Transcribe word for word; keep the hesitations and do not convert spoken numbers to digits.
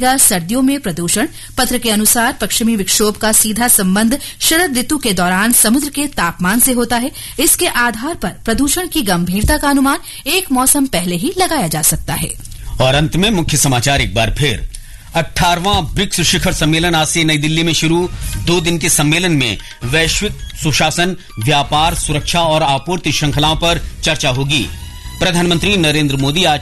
सर्दियों में प्रदूषण। पत्र के अनुसार पश्चिमी विक्षोभ का सीधा संबंध शरद ऋतु के दौरान समुद्र के तापमान से होता है। इसके आधार पर प्रदूषण की गंभीरता का अनुमान एक मौसम पहले ही लगाया जा सकता है। और अंत में मुख्य समाचार एक बार फिर। अठारहवां ब्रिक्स शिखर सम्मेलन आज से नई दिल्ली में शुरू। दो दिन के सम्मेलन में वैश्विक सुशासन, व्यापार, सुरक्षा और आपूर्ति श्रृंखलाओं पर चर्चा होगी। प्रधानमंत्री नरेंद्र मोदी आज